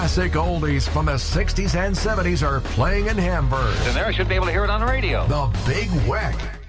classic oldies from the 60s and 70s are playing in Hamburg. And there I should be able to hear it on the radio. The Big Weck.